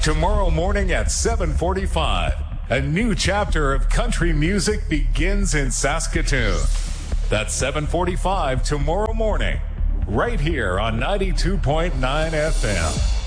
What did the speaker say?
Tomorrow morning at 7:45, a new chapter of country music begins in Saskatoon. That's 7:45 tomorrow morning, right here on 92.9 FM.